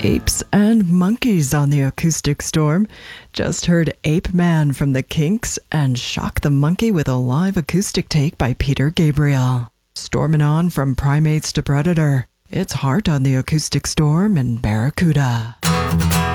Apes and monkeys on the Acoustic Storm. Just heard Ape Man from the Kinks and Shock the Monkey with a live acoustic take by Peter Gabriel. Storming on from Primates to Predator, it's Heart on the Acoustic Storm and Barracuda.